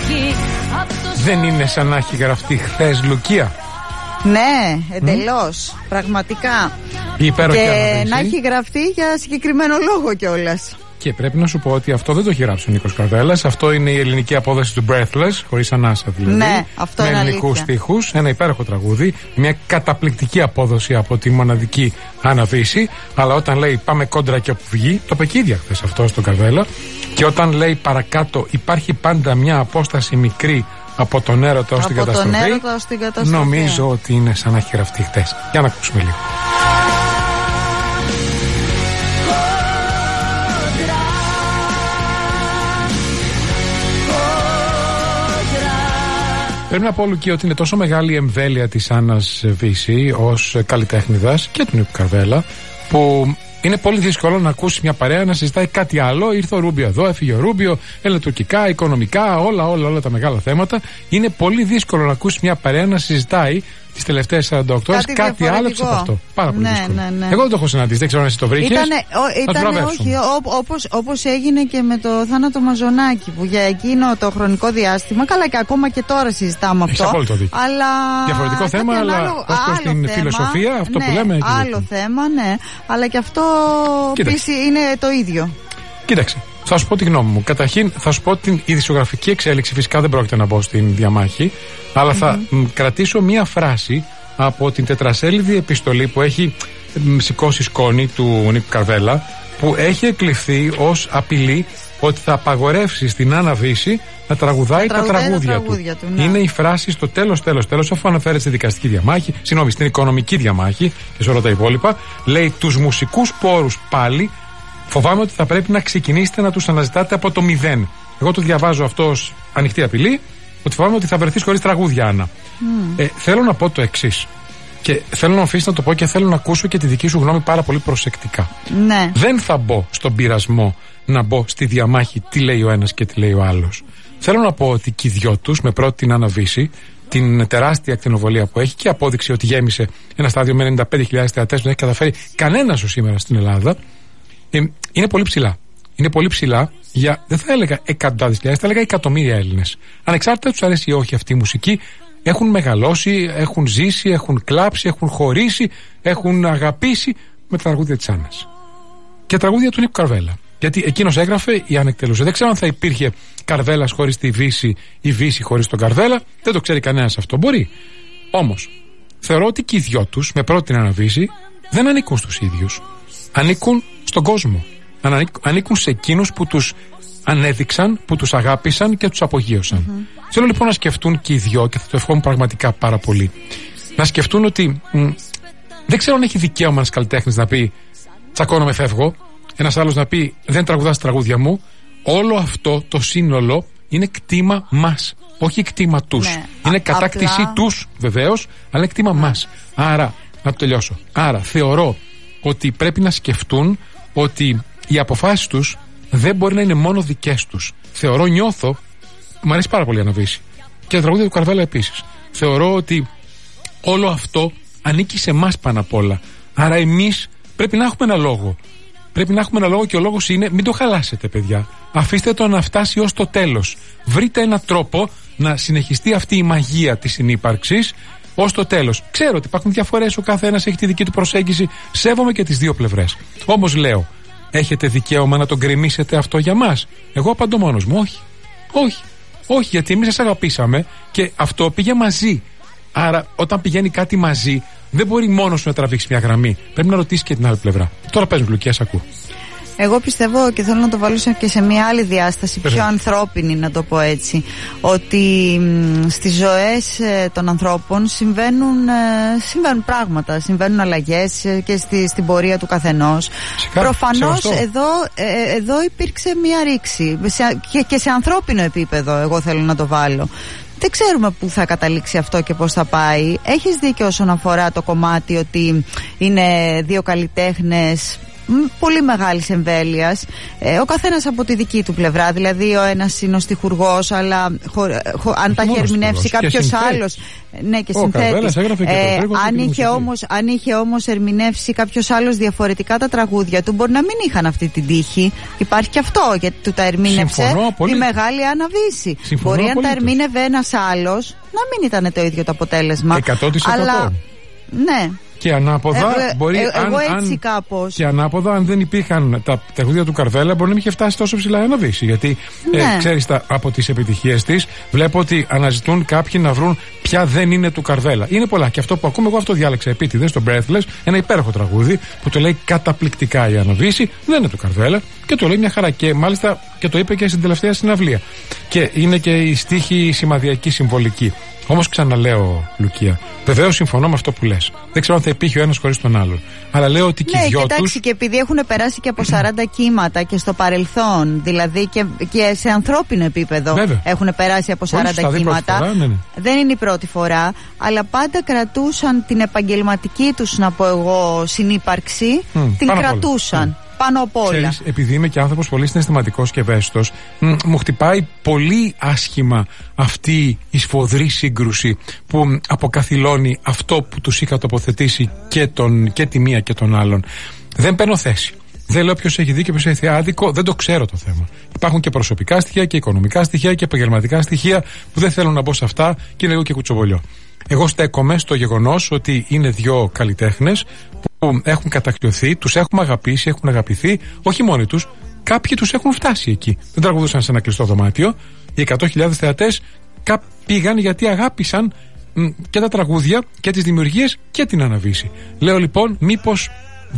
Δεν είναι σαν να έχει γραφτεί χθες, Λουκία? Ναι, εντελώς. Πραγματικά. Η υπέροχη και αναβίση. να έχει γραφτεί για συγκεκριμένο λόγο κιόλας. Και πρέπει να σου πω ότι αυτό δεν το έχει γράψει ο Νίκος Καρβέλας. Αυτό είναι η ελληνική απόδοση του Breathless, χωρίς ανάσα δηλαδή. Ναι, αυτό με είναι ελληνικούς στίχους. Ένα υπέροχο τραγούδι. Μια καταπληκτική απόδοση από τη μοναδική Άννα Βύση. Αλλά όταν λέει πάμε κόντρα και όπου βγει, το είπε και ίδια χθες αυτό στον Καρβέλα. Και όταν λέει παρακάτω υπάρχει πάντα μια απόσταση μικρή από τον έρωτα ως την καταστροφή, νομίζω ότι είναι σαν να έχει γραφτεί χθες. Για να ακούσουμε λίγο. Πρέπει να πω, Λουκί, ότι είναι τόσο μεγάλη η εμβέλεια της Άννας Βύση ως καλλιτέχνηδας και του Νίκου Καρβέλα, που είναι πολύ δύσκολο να ακούσει μια παρέα να συζητάει κάτι άλλο. Ήρθε ο Ρούμπιο εδώ, έφυγε ο Ρούμπιο, ελληνοτουρκικά, οικονομικά, όλα τα μεγάλα θέματα. Είναι πολύ δύσκολο να ακούσει μια παρέα να συζητάει τις τελευταίες 48 ώρες κάτι άλλο από αυτό. Πάρα πολύ δύσκολο. Ναι. Εγώ δεν το έχω συναντήσει, δεν ξέρω αν εσύ το βρήκες. Όχι, όπως έγινε και με το Θάνατο Μαζονάκη, που για εκείνο το χρονικό διάστημα, καλά και ακόμα και τώρα συζητάμε αυτό. Έχεις απόλυτο δίκιο. Διαφορετικό θέμα, αλλά ως προς την φιλοσοφία, αυτό που λέμε. Άλλο θέμα, ναι. Αλλά και αυτό είναι το ίδιο. Κοίταξε. Θα σου πω τη γνώμη μου. Καταρχήν, θα σου πω την ειδησιογραφική εξέλιξη. Φυσικά δεν πρόκειται να μπω στην διαμάχη, αλλά θα κρατήσω μία φράση από την τετρασέλιδη επιστολή που έχει σηκώσει σκόνη του Νίκου Καρβέλα, που έχει εκλειφθεί ως απειλή ότι θα απαγορεύσει στην Άννα Βύση να τραγουδάει τα τραγούδια του. Ναι. Είναι η φράση στο τέλος, αφού αναφέρεται στη δικαστική διαμάχη, στην οικονομική διαμάχη και σε όλα τα υπόλοιπα. Λέει τους μουσικούς πόρους πάλι. Φοβάμαι ότι θα πρέπει να ξεκινήσετε να τους αναζητάτε από το μηδέν. Εγώ το διαβάζω αυτό ως ανοιχτή απειλή, ότι φοβάμαι ότι θα βρεθείς χωρίς τραγούδια, Άννα. Θέλω να πω το εξής. Και θέλω να αφήσεις να το πω και θέλω να ακούσω και τη δική σου γνώμη πάρα πολύ προσεκτικά. Ναι. Δεν θα μπω στον πειρασμό να μπω στη διαμάχη τι λέει ο ένας και τι λέει ο άλλος. Θέλω να πω ότι και οι δυο τους, με πρώτη την Άννα Βύση, την τεράστια ακτινοβολία που έχει και απόδειξη ότι γέμισε ένα στάδιο με 95.000 θεατές, δεν έχει καταφέρει κανένας ως σήμερα στην Ελλάδα. Είναι πολύ ψηλά. Είναι πολύ ψηλά για, δεν θα έλεγα εκατοντάδες χιλιάδες, θα έλεγα εκατομμύρια Έλληνες. Ανεξάρτητα τους αρέσει ή όχι αυτή η μουσική, έχουν μεγαλώσει, έχουν ζήσει, έχουν κλάψει, έχουν χωρίσει, έχουν αγαπήσει με τα τραγούδια της Άννας. Και τραγούδια του Νίκου Καρβέλα. Γιατί εκείνος έγραφε, η Άννα εκτελούσε. Δεν ξέρω αν θα υπήρχε Καρβέλας χωρίς τη Βύση ή Βύση χωρίς τον Καρβέλα. Δεν το ξέρει κανένας αυτό. Μπορεί. Όμως, θεωρώ ότι και οι δυο τους, με πρώτη την Άννα Βύση, δεν ανήκουν στους ίδιους. Ανήκουν στον κόσμο. Ανήκουν σε εκείνους που τους ανέδειξαν, που τους αγάπησαν και τους απογείωσαν. Θέλω λοιπόν να σκεφτούν και οι δυο, και θα το ευχόμουν πραγματικά πάρα πολύ, να σκεφτούν ότι δεν ξέρω αν έχει δικαίωμα ένας καλλιτέχνης να πει τσακώνομαι, φεύγω, ένας άλλος να πει δεν τραγουδάς τραγούδια μου. Όλο αυτό το σύνολο είναι κτήμα μας, όχι κτήμα τους. Ναι, είναι κατάκτησή τους βεβαίως, αλλά είναι κτήμα μας. Άρα, να το τελειώσω. Άρα θεωρώ ότι πρέπει να σκεφτούν ότι οι αποφάσεις τους δεν μπορεί να είναι μόνο δικές τους. Νιώθω, μου αρέσει πάρα πολύ η Άννα Βύση και τα τραγούδια του Καρβέλα επίσης. Θεωρώ ότι όλο αυτό ανήκει σε εμάς πάνω απ' όλα. Άρα εμείς πρέπει να έχουμε ένα λόγο. Πρέπει να έχουμε ένα λόγο και ο λόγος είναι μην το χαλάσετε, παιδιά. Αφήστε το να φτάσει ως το τέλος. Βρείτε έναν τρόπο να συνεχιστεί αυτή η μαγεία της συνύπαρξης ως το τέλος. Ξέρω ότι υπάρχουν διαφορές, ο καθένας έχει τη δική του προσέγγιση. Σέβομαι και τις δύο πλευρές. Όμως λέω, έχετε δικαίωμα να τον γκρεμίσετε αυτό για μας? Εγώ απαντώ μόνος μου, όχι. Όχι, γιατί εμείς σας αγαπήσαμε και αυτό πήγε μαζί. Άρα, όταν πηγαίνει κάτι μαζί, δεν μπορεί μόνος σου να τραβήξει μια γραμμή. Πρέπει να ρωτήσει και την άλλη πλευρά. Τώρα παίζουν Λουκία, σ' ακούω. Εγώ πιστεύω και θέλω να το βάλω και σε μια άλλη διάσταση, πιο ανθρώπινη, να το πω έτσι, ότι στις ζωές των ανθρώπων συμβαίνουν πράγματα, συμβαίνουν αλλαγές και στην πορεία του καθενός. Προφανώς εδώ υπήρξε μια ρήξη και σε ανθρώπινο επίπεδο, εγώ θέλω να το βάλω. Δεν ξέρουμε πού θα καταλήξει αυτό και πώς θα πάει. Έχεις δίκιο όσον αφορά το κομμάτι ότι είναι δύο καλλιτέχνες πολύ μεγάλης εμβέλειας, ο καθένας από τη δική του πλευρά. Δηλαδή ο ένας είναι ο στιχουργός, αλλά αν τα έχει ερμηνεύσει κάποιος άλλος. Ναι, και συνθέτης. Αν είχε όμως ερμηνεύσει κάποιος άλλος διαφορετικά τα τραγούδια του, μπορεί να μην είχαν αυτή την τύχη. Υπάρχει και αυτό, γιατί του τα ερμήνευσε τη Μεγάλη Άννα Βύση. Μπορεί αν τα ερμήνευε ένας άλλος να μην ήταν το ίδιο το αποτέλεσμα. 100%. Αλλά, ναι. Και ανάποδα, και ανάποδα, αν δεν υπήρχαν τα τραγούδια του Καρβέλα, μπορεί να μην είχε φτάσει τόσο ψηλά η Άννα Βύση. Γιατί ξέρεις, από τις επιτυχίες της, βλέπω ότι αναζητούν κάποιοι να βρουν ποια δεν είναι του Καρβέλα. Είναι πολλά. Και αυτό που ακούμε, εγώ αυτό διάλεξα επίτηδες, στο Breathless, ένα υπέροχο τραγούδι που το λέει καταπληκτικά η Άννα Βύση, δεν είναι του Καρβέλα και το λέει μια χαρά. Και μάλιστα και το είπε και στην τελευταία συναυλία. Και είναι και η στίχη σημαδιακή, συμβολική. Όμως ξαναλέω, Λουκία, βεβαίως συμφωνώ με αυτό που λες. Δεν ξέρω αν θα υπήρχε ο ένας χωρίς τον άλλον. Αλλά λέω ότι και οι δυο τους. Και επειδή έχουν περάσει και από 40 κύματα και στο παρελθόν, δηλαδή και σε ανθρώπινο επίπεδο, βέβαια, έχουν περάσει από 40 κύματα. Φορά, ναι. Δεν είναι η πρώτη φορά, αλλά πάντα κρατούσαν την επαγγελματική τους, να πω εγώ, συνύπαρξη. Την κρατούσαν. Πάνω απ' όλα. Ξέρεις, επειδή είμαι και άνθρωπος πολύ συναισθηματικός και ευαίσθητος, μου χτυπάει πολύ άσχημα αυτή η σφοδρή σύγκρουση που αποκαθιλώνει αυτό που τους είχα τοποθετήσει και τη μία και τον άλλον. Δεν παίρνω θέση. Δεν λέω ποιος έχει δίκιο, ποιος έχει άδικο, δεν το ξέρω το θέμα. Υπάρχουν και προσωπικά στοιχεία και οικονομικά στοιχεία και επαγγελματικά στοιχεία που δεν θέλω να μπω σε αυτά και είναι λίγο και κουτσοβολιό. Εγώ στέκομαι στο γεγονός ότι είναι δύο καλλιτέχνες που έχουν κατακτηθεί, τους έχουμε αγαπήσει, έχουν αγαπηθεί, όχι μόνοι τους, κάποιοι τους έχουν φτάσει εκεί. Δεν τραγουδούσαν σε ένα κλειστό δωμάτιο. Οι 100.000 θεατές πήγαν γιατί αγάπησαν και τα τραγούδια και τις δημιουργίες και την Άννα Βύση. Λέω λοιπόν, μήπως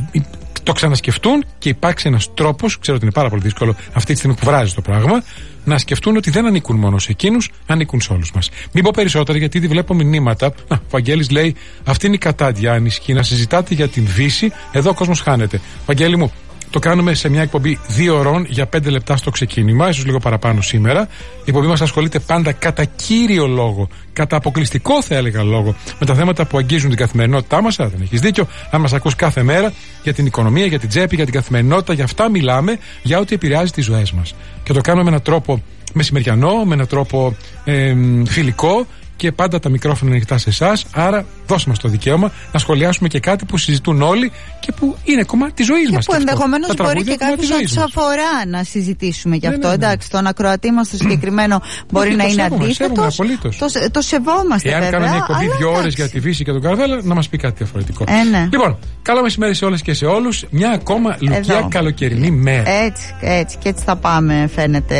το ξανασκεφτούν και υπάρξει ένας τρόπος, ξέρω ότι είναι πάρα πολύ δύσκολο αυτή τη στιγμή που βράζει το πράγμα, να σκεφτούν ότι δεν ανήκουν μόνο σε εκείνους, ανήκουν σε όλους μας. Μην πω περισσότερα, γιατί ήδη βλέπω μηνύματα. Ο Βαγγέλης λέει: αυτή είναι η κατάντια ανησυχή, να συζητάτε για την Βύση, εδώ ο κόσμος χάνεται. Βαγγέλη μου, το κάνουμε σε μια εκπομπή 2 ώρων για 5 λεπτά στο ξεκίνημα, ίσως λίγο παραπάνω σήμερα. Η εκπομπή μας ασχολείται πάντα κατά κύριο λόγο, κατά αποκλειστικό θα έλεγα λόγο, με τα θέματα που αγγίζουν την καθημερινότητά μας. Δεν έχεις δίκιο, αν μας ακούς κάθε μέρα, για την οικονομία, για την τσέπη, για την καθημερινότητα, για αυτά μιλάμε, για ό,τι επηρεάζει τις ζωές μας. Και το κάνουμε με έναν τρόπο μεσημεριανό, με έναν τρόπο φιλικό. Και πάντα τα μικρόφωνα είναι ανοιχτά σε εσάς. Άρα, δώσε μας το δικαίωμα να σχολιάσουμε και κάτι που συζητούν όλοι και που είναι κομμάτι της ζωής μας. Και που ενδεχομένως μπορεί και κάποιος να τους αφορά να συζητήσουμε γι' αυτό. Εντάξει, τον ακροατή μας το συγκεκριμένο μπορεί να είναι αντίθετος. Το σεβόμαστε, βέβαια. Εάν κάνουμε μια εκπομπή 2 ώρες για τη Βύση και τον Καρβέλα, να μας πει κάτι διαφορετικό. Ναι. Λοιπόν, καλό μεσημέρι σε όλες και σε όλους. Μια ακόμα Λουκία καλοκαιρινή μέρα. Έτσι και έτσι θα πάμε, φαίνεται,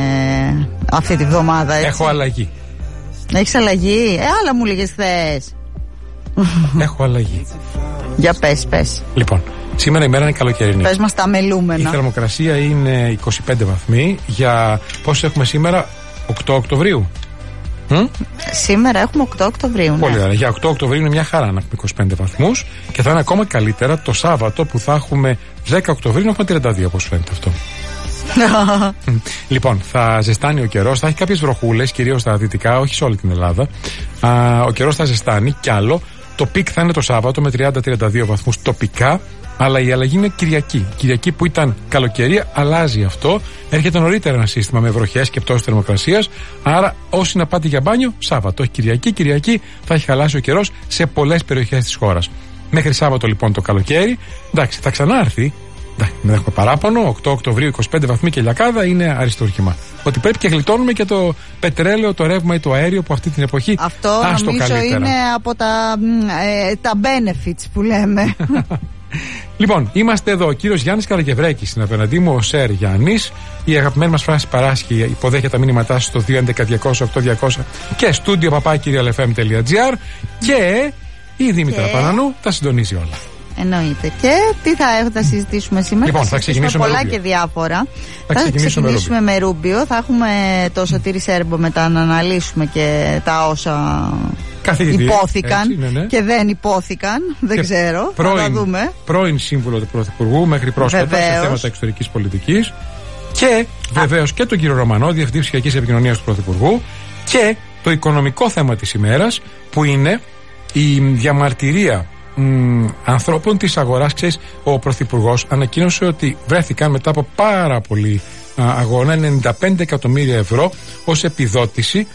αυτή τη βδομάδα. Έχω αλλαγή. Έχεις αλλαγή? Άλλα μου λέγες χθες. Έχω αλλαγή. Για πες. Λοιπόν, σήμερα η μέρα είναι καλοκαιρινή. Πες μας τα μελούμενα. Η θερμοκρασία είναι 25 βαθμοί. Για πόσους έχουμε σήμερα? 8 Οκτωβρίου. Σήμερα έχουμε 8 Οκτωβρίου. Πολύ ωραία. Για 8 Οκτωβρίου είναι μια χαρά να έχουμε 25 βαθμούς. Και θα είναι ακόμα καλύτερα το Σάββατο που θα έχουμε 10 Οκτωβρίου να έχουμε 32, όπως φαίνεται αυτό. Λοιπόν, θα ζεστάνει ο καιρός, θα έχει κάποιες βροχούλες, κυρίως στα δυτικά, όχι σε όλη την Ελλάδα. Ο καιρός θα ζεστάνει κι άλλο. Το πικ θα είναι το Σάββατο με 30-32 βαθμούς τοπικά, αλλά η αλλαγή είναι Κυριακή. Κυριακή που ήταν καλοκαιρία, αλλάζει αυτό. Έρχεται νωρίτερα ένα σύστημα με βροχές και πτώσεις θερμοκρασίας. Άρα, όσοι να πάτε για μπάνιο, Σάββατο, όχι Κυριακή. Κυριακή θα έχει χαλάσει ο καιρός σε πολλές περιοχές της χώρας. Μέχρι Σάββατο λοιπόν το καλοκαίρι. Εντάξει, θα ξανάρθει. Δεν έχουμε παράπονο. 8 Οκτωβρίου, 25 βαθμοί και λιακάδα είναι αριστούργημα. Ότι πρέπει και γλιτώνουμε και το πετρέλαιο, το ρεύμα ή το αέριο που αυτή την εποχή. Αυτό νομίζω είναι από τα benefits που λέμε. Λοιπόν, είμαστε εδώ. Ο κύριος Γιάννης Καραγευρέκης είναι απέναντί μου, ο Σερ Γιάννης. Η αγαπημένη μας φράση παράσχει, υποδέχεται τα μήνυματά σας στο 211-200-8200 και studio@kyrialfm.gr και η Δήμητρα Πανανού τα συντονίζει όλα. Εννοείται. Και τι θα συζητήσουμε σήμερα? Λοιπόν, θα ξεκινήσουμε πολλά και διάφορα. Θα ξεκινήσουμε με Ρούμπιο. Θα έχουμε το Σωτήρη Σέρμπο μετά να αναλύσουμε και τα όσα υπόθηκαν έτσι, και δεν υπόθηκαν. Δεν ξέρω. Θα τα δούμε. Πρώην σύμβουλο του Πρωθυπουργού μέχρι πρόσφατα σε θέματα εξωτερικής πολιτικής. Και βεβαίως και τον κύριο Ρωμανό, Διευθυντή Ψηφιακής Επικοινωνίας του Πρωθυπουργού. Και το οικονομικό θέμα της ημέρας που είναι η διαμαρτυρία ανθρώπων της αγοράς. Ξέρεις, ο Πρωθυπουργός ανακοίνωσε ότι βρέθηκαν μετά από πάρα πολύ αγώνα 95 εκατομμύρια ευρώ ως επιδότηση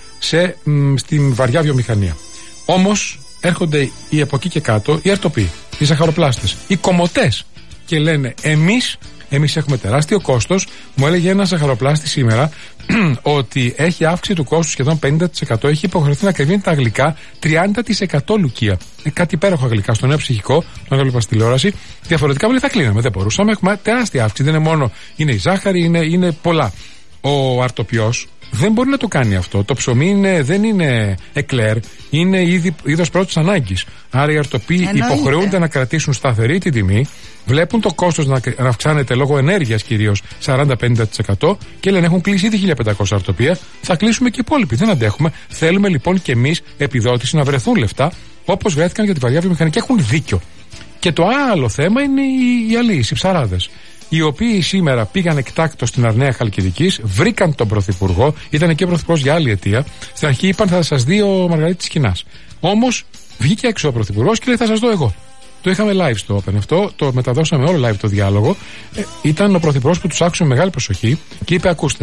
στην βαριά βιομηχανία. Όμως έρχονται οι από εκεί και κάτω οι αρτοποί, οι ζαχαροπλάστες, οι κομμωτές και λένε εμείς έχουμε τεράστιο κόστος. Μου έλεγε ένας ζαχαροπλάστης σήμερα ότι έχει αύξηση του κόστου σχεδόν 50%. Έχει υποχρεωθεί να κρυβίνει τα γλυκά 30% Λουκία. Κάτι υπέροχα γλυκά στο νέο ψυχικό, τον έβλεπα στη τηλεόραση. Διαφορετικά θα κλείναμε. Δεν μπορούσαμε. Έχουμε τεράστια αύξηση. Δεν είναι μόνο η ζάχαρη, είναι πολλά. Ο αρτοπιός δεν μπορεί να το κάνει αυτό. Το ψωμί δεν είναι εκλέρ, είναι είδος πρώτης ανάγκης. Άρα οι αρτοποί υποχρεούνται να κρατήσουν σταθερή την τιμή, βλέπουν το κόστος να αυξάνεται λόγω ενέργειας κυρίως 40-50% και λένε έχουν κλείσει ήδη 1.500 αρτοπία, θα κλείσουμε και οι υπόλοιποι. Δεν αντέχουμε. Θέλουμε λοιπόν και εμείς επιδότηση να βρεθούν λεφτά όπως βρέθηκαν για τη βαριά βιομηχανία και έχουν δίκιο. Και το άλλο θέμα είναι οι αλείς, οι ψαράδες, οι οποίοι σήμερα πήγαν εκτάκτως στην Αρναία Χαλκιδικής, βρήκαν τον Πρωθυπουργό, ήταν εκεί ο Πρωθυπουργός για άλλη αιτία. Στην αρχή είπαν θα σας δει ο Μαργαρίτης Κινάς. Όμως βγήκε έξω ο Πρωθυπουργός και λέει θα σας δω εγώ. Το είχαμε live στο Open αυτό, το μεταδώσαμε όλο live το διάλογο. Ήταν ο Πρωθυπουργός που τους άκουσε με μεγάλη προσοχή και είπε: ακούστε,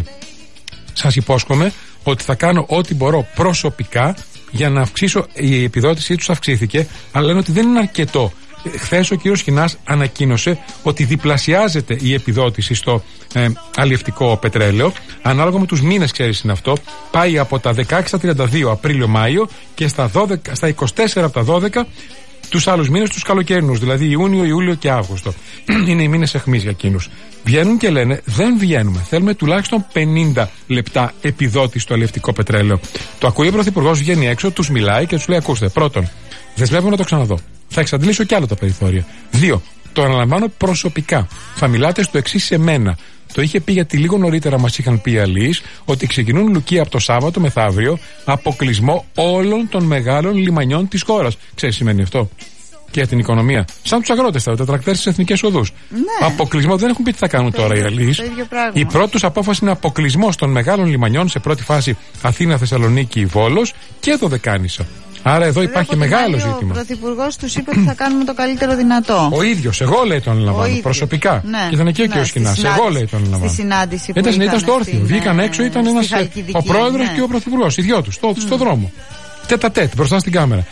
σας υπόσχομαι ότι θα κάνω ό,τι μπορώ προσωπικά για να αυξήσω. Η επιδότησή τους αυξήθηκε, αλλά λένε ότι δεν είναι αρκετό. Χθες ο κύριος Κινάς ανακοίνωσε ότι διπλασιάζεται η επιδότηση στο αλλιευτικό πετρέλαιο. Ανάλογα με τους μήνες, ξέρεις είναι αυτό. Πάει από τα 16 στα 32 Απρίλιο-Μάιο και στα 24 από τα 12 τους άλλους μήνες, τους καλοκαιρινούς, δηλαδή Ιούνιο, Ιούλιο και Αύγουστο. Είναι οι μήνες αιχμής για εκείνους. Βγαίνουν και λένε δεν βγαίνουμε. Θέλουμε τουλάχιστον 50 λεπτά επιδότηση στο αλλιευτικό πετρέλαιο. Το ακούει ο Πρωθυπουργός, βγαίνει έξω, τους μιλάει και τους λέει: ακούστε, πρώτον, δεσμεύομαι να το ξαναδώ. Θα εξαντλήσω κι άλλο τα περιθώρια. 2. Το αναλαμβάνω προσωπικά. Θα μιλάτε στο εξής σε μένα. Το είχε πει γιατί λίγο νωρίτερα μας είχαν πει οι αλλοίς ότι ξεκινούν Λουκία από το Σάββατο μεθαύριο αποκλεισμό όλων των μεγάλων λιμανιών της χώρας. Ξέρεις τι σημαίνει αυτό? Και για την οικονομία. Σαν τους αγρότες τα τρακτέρ στις εθνικές οδούς. Ναι. Αποκλεισμό δεν έχουν πει τι θα κάνουν τώρα οι αλλοίς. Η πρώτη τους απόφαση είναι αποκλεισμός των μεγάλων λιμανιών σε πρώτη φάση Αθήνα, Θεσσαλονίκη, Βόλος και Δωδεκάνησα. Άρα εδώ υπάρχει μεγάλο ζήτημα. Ο Πρωθυπουργός τους είπε ότι θα κάνουμε το καλύτερο δυνατό. Ο ίδιος, εγώ λέει τον αναλαμβάνω προσωπικά. Ναι. Και ήταν εκεί ο κ. Σκηνάς. Εγώ λέει τον αναλαμβάνω. Στη συνάντηση που ήταν στο όρθιο. Βγήκαν έξω, ήταν ένας ο πρόεδρος και ο Πρωθυπουργός. Οι δυο τους, στο δρόμο. Τέτα-τέτ, μπροστά στην κάμερα.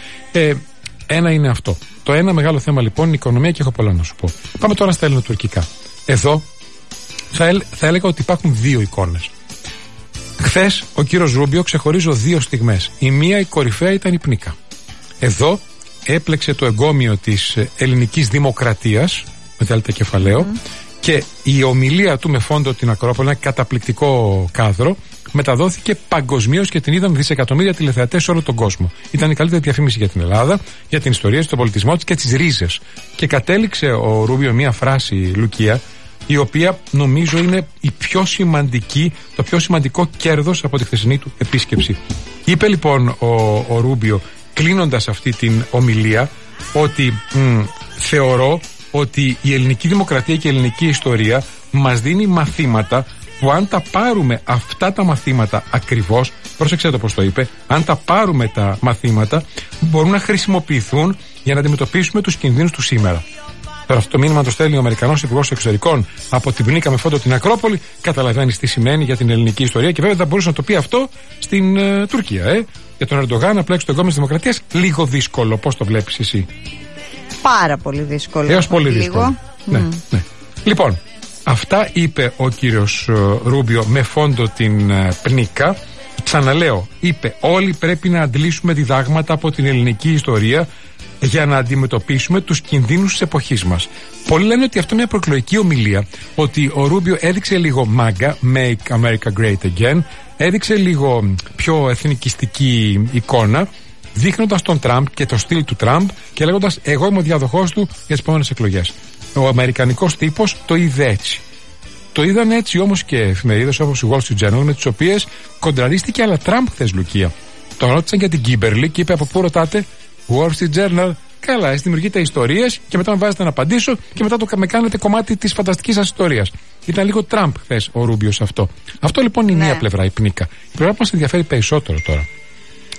Ένα είναι αυτό. Το ένα μεγάλο θέμα λοιπόν είναι η οικονομία και έχω πολλά να σου πω. Πάμε τώρα στα ελληνοτουρκικά. Εδώ θα έλεγα ότι υπάρχουν δύο εικόνες. Χθες ο κύριος Ρούμπιο ξεχωρίζω δύο στιγμές. Η μία, η κορυφαία, ήταν η Πνίκα. Εδώ έπλεξε το εγκόμιο της ελληνικής δημοκρατίας, με δέλτα κεφαλαίο, και η ομιλία του με φόντο την Ακρόπολη, ένα καταπληκτικό κάδρο, μεταδόθηκε παγκοσμίως και την είδαν δισεκατομμύρια τηλεθεατές σε όλο τον κόσμο. Ήταν η καλύτερη διαφήμιση για την Ελλάδα, για την ιστορία της, τον πολιτισμό της και τις ρίζες. Και κατέληξε ο Ρούμπιο μια φράση, Λουκία, η οποία νομίζω είναι η πιο σημαντική, το πιο σημαντικό κέρδος από τη χθεσινή του επίσκεψη. Είπε λοιπόν ο Ρούμπιο, κλείνοντας αυτή την ομιλία, ότι θεωρώ ότι η ελληνική δημοκρατία και η ελληνική ιστορία μας δίνει μαθήματα που αν τα πάρουμε αυτά τα μαθήματα ακριβώς, πρόσεξε το πώς το είπε, αν τα πάρουμε τα μαθήματα μπορούν να χρησιμοποιηθούν για να αντιμετωπίσουμε τους κινδύνους του σήμερα. Τώρα αυτό το μήνυμα το στέλνει ο Αμερικανός Υπουργός Εξωτερικών από την Πνίκα με φόντο την Ακρόπολη. Καταλαβαίνεις τι σημαίνει για την ελληνική ιστορία και βέβαια θα μπορούσε να το πει αυτό στην Τουρκία. Για τον Ερντογάν να πλέξει το εγκόμιο της δημοκρατίας, λίγο δύσκολο. Πώς το βλέπεις εσύ? Πάρα πολύ δύσκολο. Έως πολύ δύσκολο. Ναι. Λοιπόν, αυτά είπε ο κύριος Ρούμπιο με φόντο την Πνίκα. Ξαναλέω, είπε όλοι πρέπει να αντλήσουμε διδάγματα από την ελληνική ιστορία για να αντιμετωπίσουμε τους κινδύνους της εποχής μας. Πολλοί λένε ότι αυτό είναι μια προεκλογική ομιλία, ότι ο Ρούμπιο έδειξε λίγο μάγκα, Make America Great Again, έδειξε λίγο πιο εθνικιστική εικόνα, δείχνοντας τον Τραμπ και το στυλ του Τραμπ και λέγοντας εγώ είμαι ο διαδοχός του για τις επόμενες εκλογές. Ο αμερικανικός τύπος το είδε έτσι. Το είδαν έτσι όμως και εφημερίδες όπως η Wall Street Journal, με τις οποίες κοντραρίστηκε αλλά Τραμπ χθες, Λουκία. Τον ρώτησαν για την Κίμπερλι και είπε από πού ρωτάτε? Wall Street Journal. Καλά, εσύ δημιουργείτε ιστορίες και μετά με βάζετε να απαντήσω και μετά με κάνετε κομμάτι της φανταστικής σας ιστορίας. Ήταν λίγο Τραμπ χθες ο Ρούμπιο σε αυτό. Αυτό λοιπόν είναι η μία πλευρά, η Πνίκα. Η πλευρά που μας ενδιαφέρει περισσότερο τώρα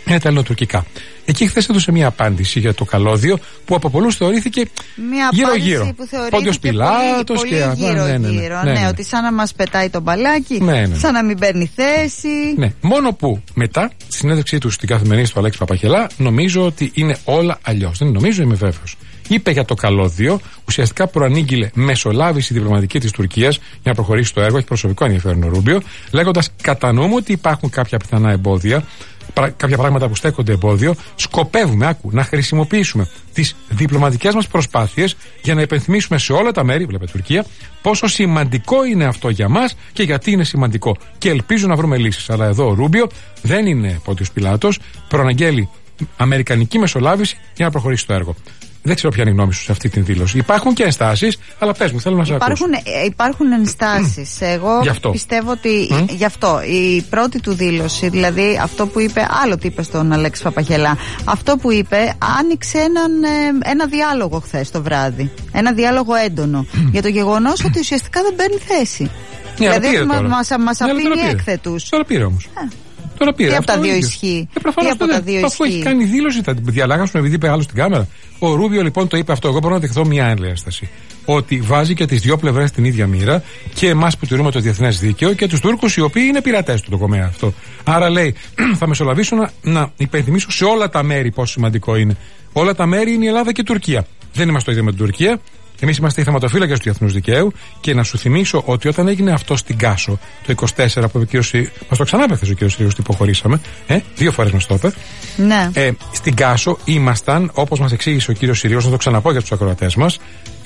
είναι τα ελληνοτουρκικά. Εκεί χθες έδωσε μια απάντηση για το καλώδιο που από πολλούς θεωρήθηκε γύρω-γύρω. Πόντιος Πιλάτος και γύρω-γύρω. Ναι, ότι σαν να μας πετάει το μπαλάκι, σαν να μην παίρνει θέση. Ναι, μόνο που μετά, στη συνέντευξή του στην καθημερινή του Αλέξη Παπαχελά, νομίζω ότι είναι όλα αλλιώς. Δεν νομίζω, είμαι βέβαιος. Είπε για το καλώδιο, ουσιαστικά προανήγγειλε μεσολάβηση διπλωματική της Τουρκίας για να προχωρήσει το έργο. Έχει προσωπικό ενδιαφέρον ο Ρούμπιο, λέγοντας: κατανοούμε ότι υπάρχουν κάποια πιθανά εμπόδια, κάποια πράγματα που στέκονται εμπόδιο. Σκοπεύουμε, να χρησιμοποιήσουμε τις διπλωματικές μας προσπάθειες για να υπενθυμίσουμε σε όλα τα μέρη, βλέπε Τουρκία, πόσο σημαντικό είναι αυτό για μας και γιατί είναι σημαντικό. Και ελπίζω να βρούμε λύσεις. Αλλά εδώ ο Ρούμπιο δεν είναι Πόντιος Πιλάτος, προαναγγέλει αμερικανική μεσολάβηση για να προχωρήσει το έργο. Δεν ξέρω ποια είναι η γνώμη σου σε αυτή την δήλωση. Υπάρχουν και ενστάσεις, αλλά πες μου, θέλω να σε ακούσω. Υπάρχουν ενστάσεις. Εγώ πιστεύω ότι γι' αυτό η πρώτη του δήλωση, δηλαδή αυτό που είπε, άλλο τι είπε στον Αλέξη Παπαχελά, αυτό που είπε άνοιξε ένα διάλογο χθες το βράδυ. Ένα διάλογο έντονο για το γεγονός ότι ουσιαστικά δεν παίρνει θέση. Δηλαδή μας αφήνει έκθετους. Τώρα πήρε όμως. Τώρα πήρε. Τι από τα δύο ισχύει. Τι από τα δύο ισχύει. Αφού έχει κάνει δήλωση, θα την διαλάγασουν επειδή είπε άλλο στην κάμερα. Ο Ρούμπιο λοιπόν το είπε αυτό. Εγώ μπορώ να δεχθώ μια ένσταση. Ότι βάζει και τις δύο πλευρές στην ίδια μοίρα και εμάς που τηρούμε το διεθνές δίκαιο και τους Τούρκους οι οποίοι είναι πειρατές του το τομέα αυτό. Άρα λέει, θα μεσολαβήσω να υπενθυμίσω σε όλα τα μέρη πόσο σημαντικό είναι. Όλα τα μέρη είναι η Ελλάδα και η Τουρκία. Δεν είμαστε το ίδιο με την Τουρκία. Εμείς είμαστε οι θεματοφύλακες του διεθνούς δικαίου και να σου θυμίσω ότι όταν έγινε αυτό στην Κάσο το 24 που μας το ξανάπαιξε ο κ. Συρίγος, τι υποχωρήσαμε. 2 φορές μας το είπε. Ναι. Στην Κάσο ήμασταν, όπως μας εξήγησε ο κ. Συρίγος, να το ξαναπώ για τους ακροατές μας,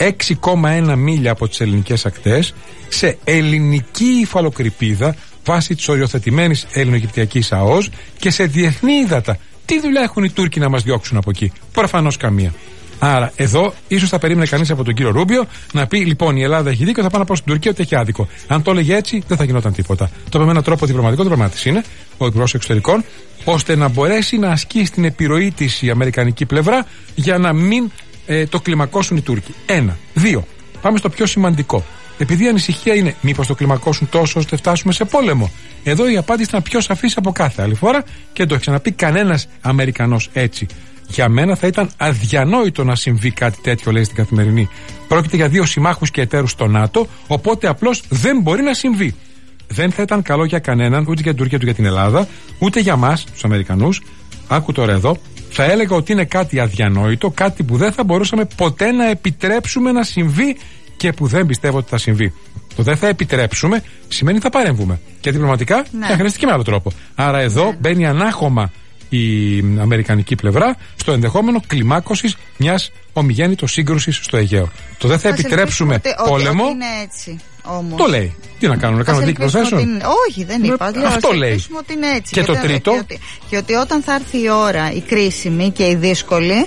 6,1 μίλια από τις ελληνικές ακτές σε ελληνική υφαλοκρηπίδα βάσει της οριοθετημένης ελληνογυπτιακής ΑΟΣ και σε διεθνή ύδατα. Τι δουλειά έχουν οι Τούρκοι να μας διώξουν από εκεί? Προφανώς καμία. Άρα, εδώ ίσως θα περίμενε κανείς από τον κύριο Ρούμπιο να πει: λοιπόν, η Ελλάδα έχει δίκιο, θα πάω να πω στην Τουρκία ότι έχει άδικο. Αν το έλεγε έτσι, δεν θα γινόταν τίποτα. Το είπε με έναν τρόπο διπλωματικό, διπλωμάτης είναι ο Υπουργός Εξωτερικών, ώστε να μπορέσει να ασκεί στην επιρροή της η αμερικανική πλευρά για να μην το κλιμακώσουν οι Τούρκοι. 1. 2. Πάμε στο πιο σημαντικό. Επειδή η ανησυχία είναι μήπως το κλιμακώσουν τόσο ώστε φτάσουμε σε πόλεμο. Εδώ η απάντηση ήταν πιο σαφής από κάθε άλλη φορά και δεν το έχει ξαναπεί κανένας Αμερικανός έτσι. Για μένα θα ήταν αδιανόητο να συμβεί κάτι τέτοιο, λέει στην Καθημερινή. Πρόκειται για 2 συμμάχους και εταίρους στο ΝΑΤΟ, οπότε απλώς δεν μπορεί να συμβεί. Δεν θα ήταν καλό για κανέναν, ούτε για την Τουρκία, ούτε για την Ελλάδα, ούτε για μας, τους Αμερικανούς. Άκου τώρα εδώ, θα έλεγα ότι είναι κάτι αδιανόητο, κάτι που δεν θα μπορούσαμε ποτέ να επιτρέψουμε να συμβεί και που δεν πιστεύω ότι θα συμβεί. Το δεν θα επιτρέψουμε σημαίνει θα παρέμβουμε. Και διπλωματικά θα χρειαστεί και με άλλο τρόπο. Άρα εδώ μπαίνει ανάχωμα η αμερικανική πλευρά στο ενδεχόμενο κλιμάκωσης μιας ομιγέννητος σύγκρουσης στο Αιγαίο. Το δεν θα επιτρέψουμε πόλεμο. Ότι είναι έτσι, όμως. Το λέει. Τι να κάνουμε, να κάνουμε δίκη προσθέσεων? Όχι, δεν είπα. Αυτό λέει. Ότι είναι έτσι. Και το τρίτο. Και ότι όταν θα έρθει η ώρα, η κρίσιμη και η δύσκολη,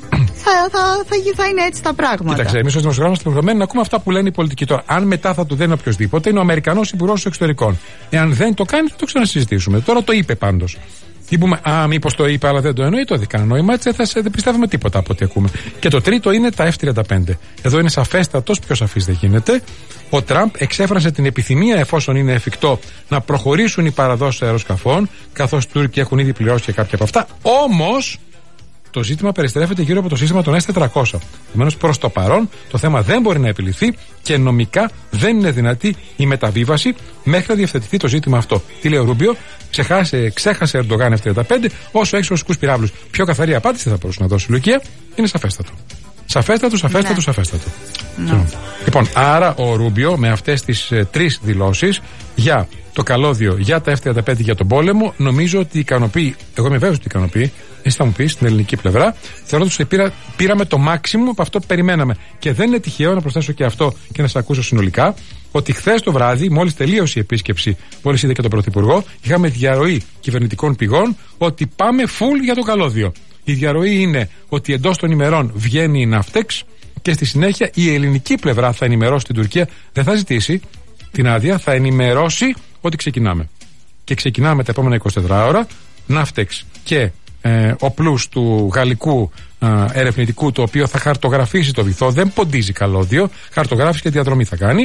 θα είναι έτσι τα πράγματα. Κοίταξε, εμείς ως δημοσιογράφοι είμαστε υποχρεωμένοι να ακούμε αυτά που λένε οι πολιτικοί. Τώρα, αν μετά θα του δένει οποιοδήποτε, είναι ο Αμερικανός Υπουργός Εξωτερικών. Εάν δεν το κάνει, θα το ξανασυζητήσουμε. Τώρα το είπε πάντως. Τι πούμε, μήπως το είπε, αλλά δεν το εννοεί, το δει κανένα νόημα, έτσι δεν πιστεύουμε τίποτα από ό,τι ακούμε. Και το τρίτο είναι τα F-35. Εδώ είναι σαφέστατος, πιο σαφής δεν γίνεται. Ο Τραμπ εξέφρασε την επιθυμία, εφόσον είναι εφικτό, να προχωρήσουν οι παραδόσεις αεροσκαφών, καθώς οι Τούρκοι έχουν ήδη πληρώσει και κάποια από αυτά. Όμως, το ζήτημα περιστρέφεται γύρω από το σύστημα των S-400. Επομένως, προς το παρόν, το θέμα δεν μπορεί να επιληθεί και νομικά δεν είναι δυνατή η μεταβίβαση μέχρι να διευθετηθεί το ζήτημα αυτό. Τι λέει ο Ρούμπιο? Ξέχασε Ερντογάν F-35 όσο έχει ρωσικούς πυράβλους. Πιο καθαρή απάντηση θα μπορούσε να δώσει η Λουκία. Είναι σαφέστατο. Σαφέστατο. Ναι. Λοιπόν, άρα ο Ρούμπιο με αυτές τις 3 δηλώσεις για το καλώδιο, για τα F-35, για τον πόλεμο, νομίζω ότι ικανοποιεί. Εγώ είμαι βέβαιος ότι ικανοποιεί. Εσύ θα μου πεις στην ελληνική πλευρά. Θεωρώ ότι πήραμε το μάξιμο από αυτό που περιμέναμε. Και δεν είναι τυχαίο να προσθέσω και αυτό και να σας ακούσω συνολικά, ότι χθες το βράδυ, μόλις τελείωσε η επίσκεψη, μόλις είδε και τον Πρωθυπουργό, είχαμε διαρροή κυβερνητικών πηγών ότι πάμε full για το καλώδιο. Η διαρροή είναι ότι εντός των ημερών βγαίνει η Ναύτεξ και στη συνέχεια η ελληνική πλευρά θα ενημερώσει την Τουρκία. Δεν θα ζητήσει την άδεια, θα ενημερώσει ότι ξεκινάμε. Και ξεκινάμε τα επόμενα 24 ώρα. Ναύτεξ και οπλούς του γαλλικού ερευνητικού, το οποίο θα χαρτογραφήσει το βυθό. Δεν ποντίζει καλώδιο, χαρτογράφηση και διαδρομή θα κάνει.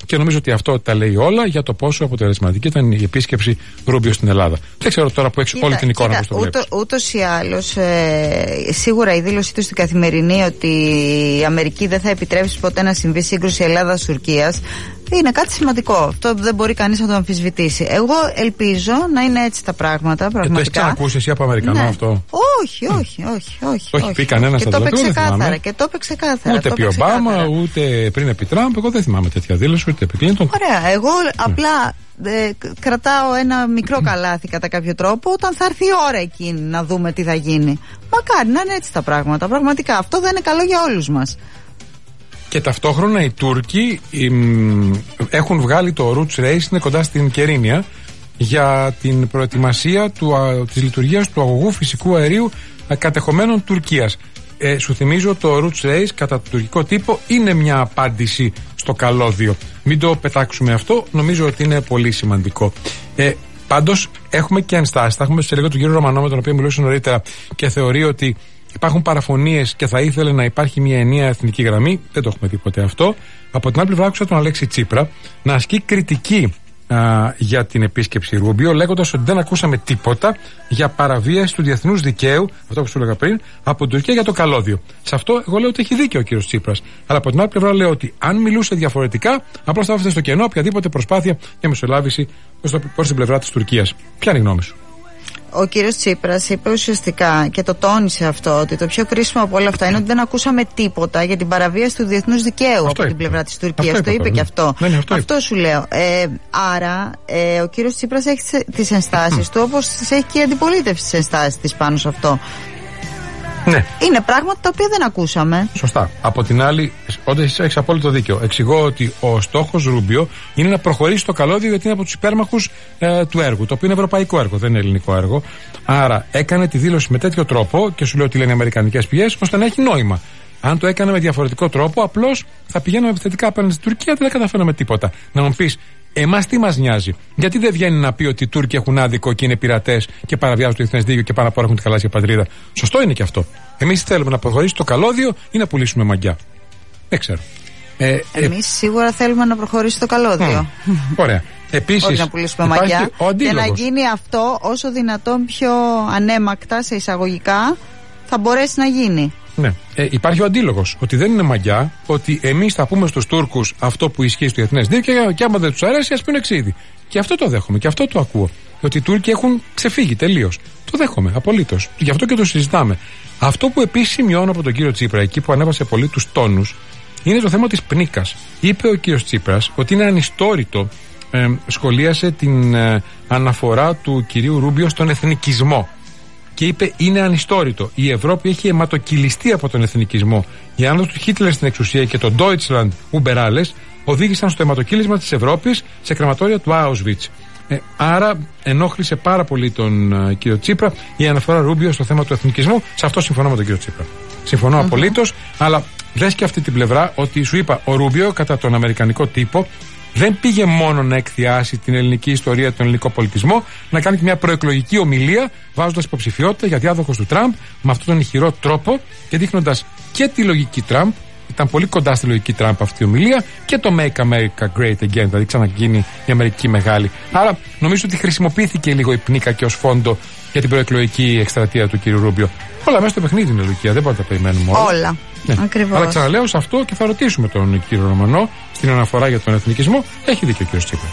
Και νομίζω ότι αυτό τα λέει όλα για το πόσο αποτελεσματική ήταν η επίσκεψη Ρούμπιο στην Ελλάδα. Δεν ξέρω τώρα που έχει όλη την εικόνα πώς το βλέπεις. Ούτως ή άλλως, σίγουρα η δήλωσή του στην Καθημερινή ότι η Αμερική δεν θα επιτρέψει ποτέ να συμβεί σύγκρουση Ελλάδας-Τουρκίας είναι κάτι σημαντικό. Αυτό δεν μπορεί κανείς να το αμφισβητήσει. Εγώ ελπίζω να είναι έτσι τα πράγματα. Πραγματικά. Το έχεις ξανακούσει εσύ από Αμερικανό αυτό? Όχι. Το έχει πει κανένας και το είπε ξεκάθαρα. Ούτε επί Ομπάμα, ούτε πριν επί Τραμπ. Εγώ δεν θυμάμαι τέτοια δήλωση, ούτε επί Κλίντον. Ωραία. Εγώ απλά κρατάω ένα μικρό καλάθι κατά κάποιο τρόπο όταν θα έρθει η ώρα εκείνη να δούμε τι θα γίνει. Μακάρι να είναι έτσι τα πράγματα. Πραγματικά αυτό δεν είναι καλό για όλους μας. Και ταυτόχρονα οι Τούρκοι έχουν βγάλει το Roots Race, είναι κοντά στην Κερίνια, για την προετοιμασία της λειτουργίας του αγωγού φυσικού αερίου κατεχομένων Τουρκίας. Σου θυμίζω, το Roots Race κατά το τουρκικό τύπο είναι μια απάντηση στο καλώδιο. Μην το πετάξουμε αυτό, νομίζω ότι είναι πολύ σημαντικό. Πάντως έχουμε και ενστάσεις. Θα έχουμε σε λίγο τον κύριο Ρωμανό, με τον οποίο μιλούσα νωρίτερα, και θεωρεί ότι υπάρχουν παραφωνίες και θα ήθελε να υπάρχει μια ενιαία εθνική γραμμή. Δεν το έχουμε δει ποτέ αυτό. Από την άλλη πλευρά, άκουσα τον Αλέξη Τσίπρα να ασκεί κριτική για την επίσκεψη Ρούμπιο, λέγοντας ότι δεν ακούσαμε τίποτα για παραβίαση του διεθνούς δικαίου, αυτό που σου έλεγα πριν, από την Τουρκία για το καλώδιο. Σε αυτό εγώ λέω ότι έχει δίκιο ο κύριος Τσίπρας. Αλλά από την άλλη πλευρά λέω ότι αν μιλούσε διαφορετικά, απλώς θα άφησε στο κενό οποιαδήποτε προσπάθεια για μεσολάβηση προς την πλευρά της Τουρκίας. Ποια είναι η γνώμη σου? Ο κύριος Τσίπρας είπε ουσιαστικά, και το τόνισε αυτό, ότι το πιο κρίσιμο από όλα αυτά είναι ότι δεν ακούσαμε τίποτα για την παραβίαση του διεθνούς δικαίου από την πλευρά της Τουρκίας. Το είπε και αυτό. Αυτό σου λέω. Άρα, ο κύριος Τσίπρας έχει τις ενστάσεις του, όπως τις έχει και η αντιπολίτευση τις ενστάσεις της πάνω σε αυτό. Ναι. Είναι πράγματα τα οποία δεν ακούσαμε. Σωστά. Από την άλλη, όντως έχεις απόλυτο δίκιο. Εξηγώ ότι ο στόχος Ρούμπιο είναι να προχωρήσει το καλώδιο, γιατί είναι από τους υπέρμαχους του έργου, το οποίο είναι ευρωπαϊκό έργο, δεν είναι ελληνικό έργο. Άρα έκανε τη δήλωση με τέτοιο τρόπο, και σου λέω ότι λένε οι αμερικανικές πηγές, ώστε να έχει νόημα. Αν το έκανε με διαφορετικό τρόπο, απλώς θα πηγαίναμε επιθετικά απέναντι στην Τουρκία, δεν θα καταφέραμε τίποτα. Να μου πεις, εμάς τι μας νοιάζει? Γιατί δεν βγαίνει να πει ότι οι Τούρκοι έχουν άδικο και είναι πειρατές και παραβιάζουν το διεθνές δίκαιο και πάνω απ' όλα έχουν τη γαλάζια πατρίδα? Σωστό είναι και αυτό. Εμείς θέλουμε να προχωρήσει το καλώδιο ή να πουλήσουμε μαγιά? Δεν ξέρω. Εμείς σίγουρα θέλουμε να προχωρήσει το καλώδιο. Ωραία. Επίσης, όχι να πουλήσουμε μαγιά. Και να γίνει αυτό όσο δυνατόν πιο ανέμακτα, σε εισαγωγικά, θα μπορέσει να γίνει. Ναι. Υπάρχει ο αντίλογος, ότι δεν είναι μαγιά, ότι εμείς θα πούμε στους Τούρκους αυτό που ισχύει στο διεθνές δίκαιο, και άμα δεν τους αρέσει, ας πούνε ξύδι. Και αυτό το δέχομαι και αυτό το ακούω. Ότι οι Τούρκοι έχουν ξεφύγει τελείως. Το δέχομαι απολύτως. Γι' αυτό και το συζητάμε. Αυτό που επίσης σημειώνω από τον κύριο Τσίπρα, εκεί που ανέβασε πολύ τους τόνους, είναι το θέμα της πνίκας. Είπε ο κύριος Τσίπρας ότι είναι ανιστόρητο, σχολίασε την αναφορά του κυρίου Ρούμπιο στον εθνικισμό. Και είπε, είναι ανιστόρητο. Η Ευρώπη έχει αιματοκυλιστεί από τον εθνικισμό. Η άνοδος του Χίτλερ στην εξουσία και το Deutschland über alles οδήγησαν στο αιματοκύλισμα της Ευρώπης σε κρεματόρια του Auschwitz. Άρα ενόχλησε πάρα πολύ τον κύριο Τσίπρα η αναφορά Ρούμπιο στο θέμα του εθνικισμού. Σε αυτό συμφωνώ με τον κύριο Τσίπρα. Συμφωνώ απολύτως, αλλά δες και αυτή την πλευρά, ότι σου είπα, ο Ρούμπιο κατά τον αμερικανικό τύπο δεν πήγε μόνο να εκθιάσει την ελληνική ιστορία, τον ελληνικό πολιτισμό, να κάνει και μια προεκλογική ομιλία, βάζοντας υποψηφιότητα για διάδοχος του Τραμπ με αυτόν τον ηχηρό τρόπο και δείχνοντας και τη λογική Τραμπ. Ήταν πολύ κοντά στη λογική Τραμπ αυτή η ομιλία, και το Make America Great Again, δηλαδή ξαναγίνει η Αμερική μεγάλη. Άρα νομίζω ότι χρησιμοποιήθηκε λίγο η πνίκα και ως φόντο για την προεκλογική εκστρατεία του κ. Ρούμπιο. Όλα μέσα στο παιχνίδι είναι, Λουκία, δεν μπορούμε να τα περιμένουμε όλα. Όλα. Ναι. Ακριβώς. Αλλά ξαναλέω σε αυτό, και θα ρωτήσουμε τον κύριο Ρωμανό στην αναφορά για τον εθνικισμό. Έχει δίκιο ο κύριος Τσίπρας.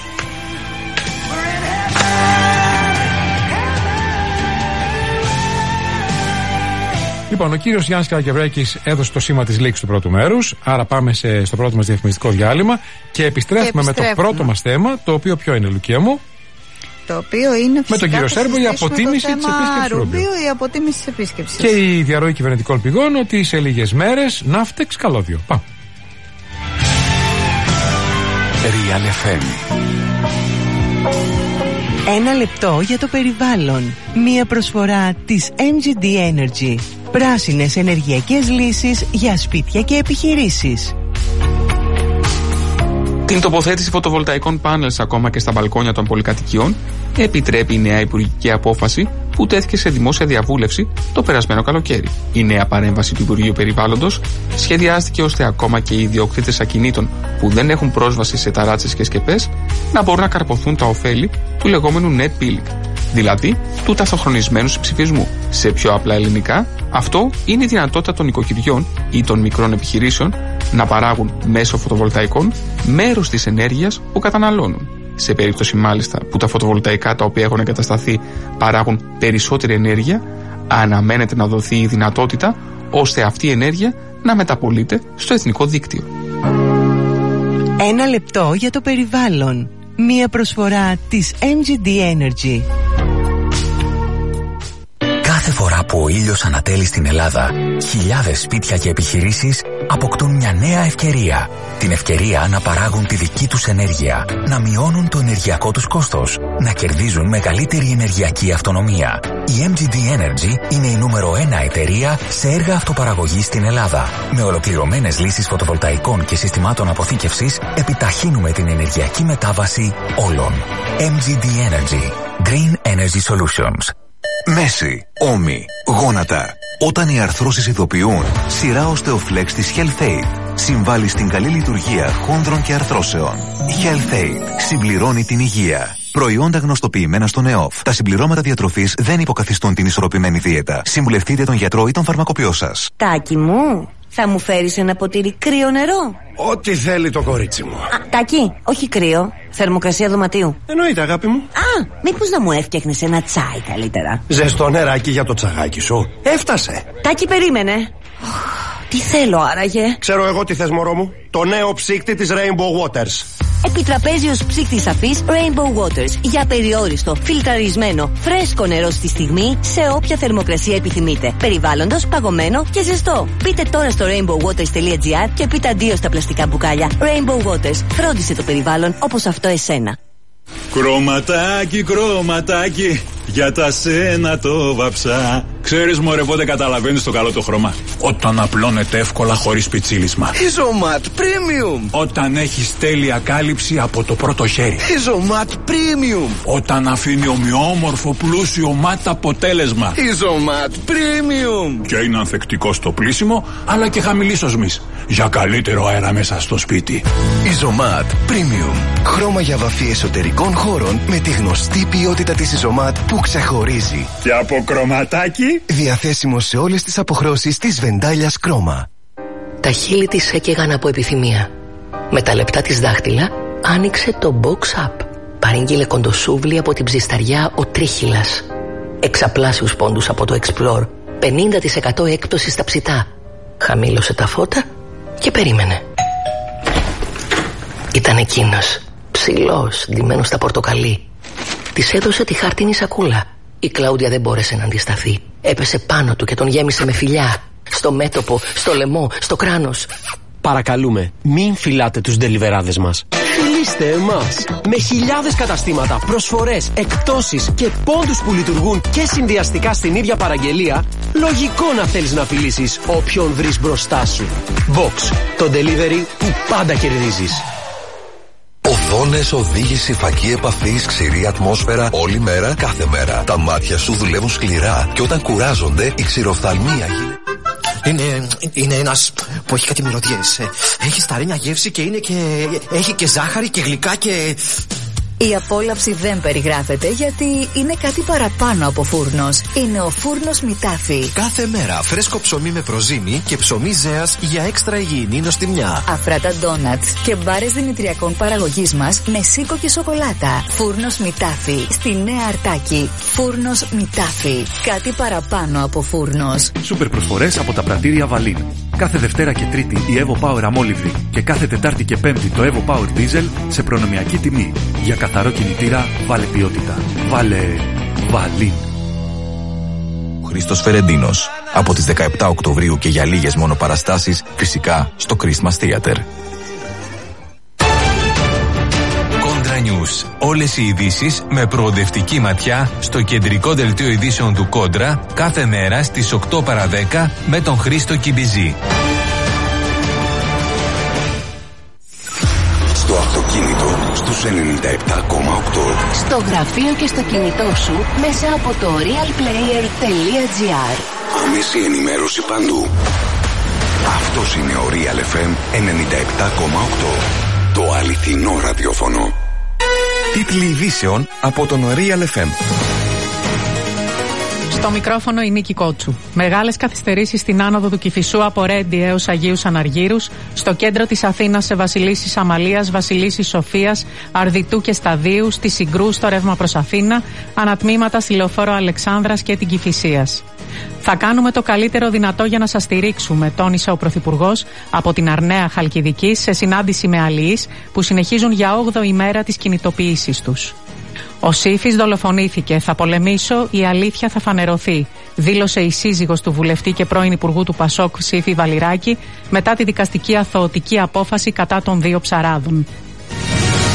Λοιπόν, ο κύριος Γιάννης Καρακευρέκης έδωσε το σήμα της λήξης του πρώτου μέρους. Άρα πάμε στο πρώτο μας διαφημιστικό διάλειμμα και επιστρέφουμε με το πρώτο μας θέμα, το οποίο ποιο είναι, Λουκία μου? Το οποίο είναι, με τον κύριο Σέρβο, η αποτίμηση της επίσκεψης Ρούμπιο. Η αποτίμηση της επίσκεψης. Και η διαρροή κυβερνητικών πηγών ότι σε λίγες μέρες ναύτεξ καλώδιο. Πάμε. Real FM. Ένα λεπτό για το περιβάλλον. Μία προσφορά της MGD Energy. Πράσινες ενεργειακές λύσεις για σπίτια και επιχειρήσεις. Την τοποθέτηση φωτοβολταϊκών πάνελς ακόμα και στα μπαλκόνια των πολυκατοικιών επιτρέπει η νέα υπουργική απόφαση που τέθηκε σε δημόσια διαβούλευση το περασμένο καλοκαίρι. Η νέα παρέμβαση του Υπουργείου Περιβάλλοντος σχεδιάστηκε ώστε ακόμα και οι ιδιοκτήτες ακινήτων που δεν έχουν πρόσβαση σε ταράτσες και σκεπές να μπορούν να καρποθούν τα ωφέλη του λεγόμενου net billing, δηλαδή του ταυτοχρονισμένου συμψηφισμού. Σε πιο απλά ελληνικά, αυτό είναι η δυνατότητα των νοικοκυριών ή των μικρών επιχειρήσεων να παράγουν μέσω φωτοβολταϊκών μέρος της ενέργειας που καταναλώνουν. Σε περίπτωση μάλιστα που τα φωτοβολταϊκά τα οποία έχουν εγκατασταθεί παράγουν περισσότερη ενέργεια, αναμένεται να δοθεί η δυνατότητα ώστε αυτή η ενέργεια να μεταπολείται στο εθνικό δίκτυο. Ένα λεπτό για το περιβάλλον. Μία προσφορά της MGD Energy. Κάθε φορά που ο ήλιος ανατέλει στην Ελλάδα, χιλιάδες σπίτια και επιχειρήσεις αποκτούν μια νέα ευκαιρία. Την ευκαιρία να παράγουν τη δική τους ενέργεια, να μειώνουν το ενεργειακό τους κόστος, να κερδίζουν μεγαλύτερη ενεργειακή αυτονομία. Η MGD Energy είναι η νούμερο 1 εταιρεία σε έργα αυτοπαραγωγής στην Ελλάδα. Με ολοκληρωμένες λύσεις φωτοβολταϊκών και συστημάτων αποθήκευσης, επιταχύνουμε την ενεργειακή μετάβαση όλων. MGD Energy. Green Energy Solutions. Μέση, ώμοι, γόνατα. Όταν οι αρθρώσεις ειδοποιούν, σειρά Osteoflex της HealthAid συμβάλλει στην καλή λειτουργία χόνδρων και αρθρώσεων. HealthAid συμπληρώνει την υγεία. Προϊόντα γνωστοποιημένα στον ΕΟΦ. Τα συμπληρώματα διατροφής δεν υποκαθιστούν την ισορροπημένη δίαιτα. Συμβουλευτείτε τον γιατρό ή τον φαρμακοποιό σας. Τάκη μου, θα μου φέρεις ένα ποτήρι κρύο νερό? Ό,τι θέλει το κορίτσι μου. Τάκη, όχι κρύο. Θερμοκρασία δωματίου. Εννοείται, αγάπη μου. Μήπως να μου έφτιαχνες ένα τσάι καλύτερα? Ζεστό νεράκι για το τσαγάκι σου. Έφτασε. Τάκη, περίμενε. Τι θέλω άραγε? Ξέρω εγώ τι θες, μωρό μου. Το νέο ψύκτη της Rainbow Waters. Επιτραπέζιος ψύκτης αφής Rainbow Waters. Για περιόριστο, φιλτραρισμένο, φρέσκο νερό στη στιγμή, σε όποια θερμοκρασία επιθυμείτε. Περιβάλλοντος, παγωμένο και ζεστό. Μπείτε τώρα στο rainbowwaters.gr και πείτε αντίο στα πλαστικά μπουκάλια. Rainbow Waters. Φρόντισε το περιβάλλον όπως αυτό εσένα. Κρωματάκι, κρωματάκι, για τα σένα το βαψά. Ξέρεις μωρέ πότε καταλαβαίνεις το καλό το χρώμα? Όταν απλώνεται εύκολα χωρίς πιτσίλισμα. Ιζωμάτ Premium. Όταν έχεις τέλεια κάλυψη από το πρώτο χέρι. Ιζωμάτ Premium. Όταν αφήνει ομοιόμορφο πλούσιο μάτ αποτέλεσμα. Ιζωμάτ Premium. Και είναι ανθεκτικό στο πλύσιμο αλλά και χαμηλής οσμής, για καλύτερο αέρα μέσα στο σπίτι. Ιζωμάτ Premium. Χρώμα για βαφή εσωτερικών χώρων με τη γνωστή ποιότητα της Ιζωμάτ που ξεχωρίζει. Και από κρωματάκι. Διαθέσιμο σε όλες τις αποχρώσεις της Βεντάλιας Κρόμα. Τα χείλη της έκαιγαν από επιθυμία. Με τα λεπτά της δάχτυλα άνοιξε το Box Up. Παρήγγειλε κοντοσούβλι από την ψισταριά ο Τρίχυλας. Εξαπλάσιους πόντους από το Explore. 50% έκπτωση στα ψητά. Χαμήλωσε τα φώτα και περίμενε. Ήταν εκείνος, ψηλός, ντυμένος στα πορτοκαλί. Της έδωσε τη χάρτινη σακούλα. Η Κλάουδια δεν μπόρεσε να αντισταθεί. Έπεσε πάνω του και τον γέμισε με φιλιά. Στο μέτωπο, στο λαιμό, στο κράνος. Παρακαλούμε, μην φυλάτε τους ντελιβεράδες μας. Φιλήστε εμάς. Με χιλιάδες καταστήματα, προσφορές, εκπτώσεις και πόντους που λειτουργούν και συνδυαστικά στην ίδια παραγγελία, λογικό να θέλεις να φιλήσεις όποιον βρεις μπροστά σου. Vox, το delivery που πάντα κερδίζεις. Οθόνες, οδήγηση, φακή επαφής, ξηρή ατμόσφαιρα, όλη μέρα, κάθε μέρα. Τα μάτια σου δουλεύουν σκληρά και όταν κουράζονται, η ξηροφθαλμία είναι ένας που έχει κάτι μυρωδιές. Έχει σταρένια γεύση και έχει και ζάχαρη και γλυκά και... Η απόλαυση δεν περιγράφεται γιατί είναι κάτι παραπάνω από φούρνος. Είναι ο φούρνος Μητάφι. Κάθε μέρα φρέσκο ψωμί με προζύμι και ψωμί ζέας για έξτρα υγιεινή νοστιμιά. Αφράτα ντόνατς και μπάρες δημητριακών παραγωγής μας με σίκο και σοκολάτα. Φούρνος Μητάφι. Στη Νέα Αρτάκη. Φούρνος Μητάφι. Κάτι παραπάνω από φούρνος. Σούπερ προσφορές από τα πρατήρια Βαλίν. Κάθε Δευτέρα και Τρίτη η Evo Power αμόλυβδη και κάθε Τετάρτη και Πέμπτη το Evo Power Diesel σε προνομιακή τιμή. Για καθαρό κινητήρα, βάλε ποιότητα. Βάλε Βαλίν. Χρήστος Φερεντίνος. Από τις 17 Οκτωβρίου και για λίγες μόνο παραστάσεις, φυσικά στο Christmas Theater. Κόντρα News. Όλες οι ειδήσεις με προοδευτική ματιά στο κεντρικό δελτίο ειδήσεων του Κόντρα κάθε μέρα στις 8 παρα 10 με τον Χρήστο Κιμπιζή. Στο αυτοκίνητο, στους στους 97,8. Στο γραφείο και στο κινητό σου μέσα από το realplayer.gr. Άμεση ενημέρωση παντού. Αυτός είναι ο Real FM 97,8. Το αληθινό ραδιόφωνο. Τίτλοι ειδήσεων από τον Real FM. Στο μικρόφωνο η Νίκη Κότσου. Μεγάλες καθυστερήσεις στην άνοδο του Κηφισού από Ρέντι έως Αγίους Αναργύρους, στο κέντρο της Αθήνας σε Βασιλίσσης Αμαλίας, Βασιλίσσης Σοφίας, Αρδιτού και Σταδίου, στη Συγκρού στο ρεύμα προς Αθήνα, ανατμήματα στη Λεωφόρο Αλεξάνδρας και την Κηφισίας. Θα κάνουμε το καλύτερο δυνατό για να σας στηρίξουμε, τόνισε ο Πρωθυπουργός από την Αρναία Χαλκιδικής σε συνάντηση με αλληλείς που συνεχίζουν για 8η μέρα τις κινητοποιήσεις τους. Ο Σύφης δολοφονήθηκε. Θα πολεμήσω, η αλήθεια θα φανερωθεί, δήλωσε η σύζυγος του βουλευτή και πρώην Υπουργού του Πασόκ Σύφη Βαλιράκη μετά τη δικαστική αθωωτική απόφαση κατά των δύο ψαράδων.